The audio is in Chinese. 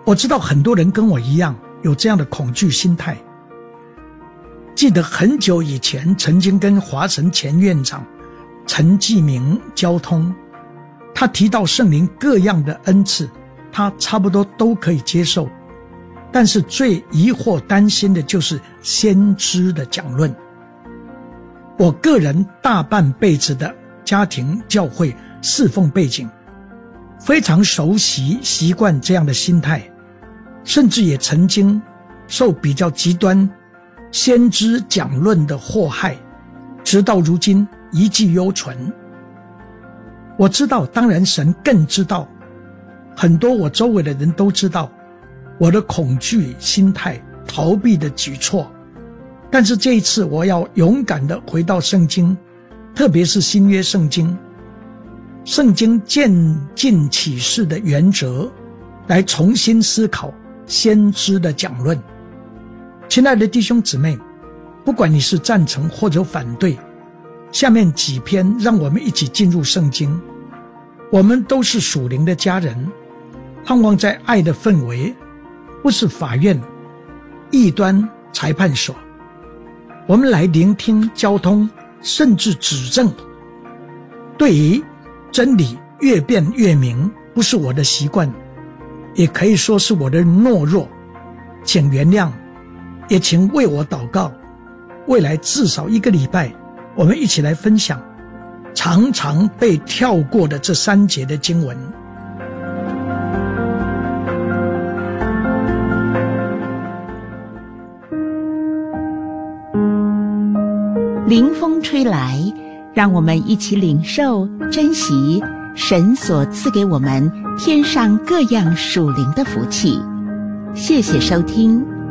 我知道很多人跟我一样有这样的恐惧心态。记得很久以前曾经跟华神前院长陈继明交通，他提到圣灵各样的恩赐，他差不多都可以接受，但是最疑惑担心的就是先知的讲论。我个人大半辈子的家庭教会侍奉背景，非常熟悉习惯这样的心态，甚至也曾经受比较极端先知讲论的祸害，直到如今遗迹犹存。我知道，当然神更知道，很多我周围的人都知道我的恐惧心态、逃避的举措。但是这一次我要勇敢地回到圣经，特别是新约圣经，圣经渐进启示的原则，来重新思考先知的讲论。亲爱的弟兄姊妹，不管你是赞成或者反对，下面几篇让我们一起进入圣经。我们都是属灵的家人，盼望在爱的氛围，不是法院、异端、裁判所。我们来聆听、交通，甚至指正。对于真理越辩越明，不是我的习惯，也可以说是我的懦弱，请原谅，也请为我祷告。未来至少1个礼拜，我们一起来分享常常被跳过的这3节的经文。 凌风吹来，让我们一起领受、珍惜神所赐给我们天上各样属灵的福气。谢谢收听。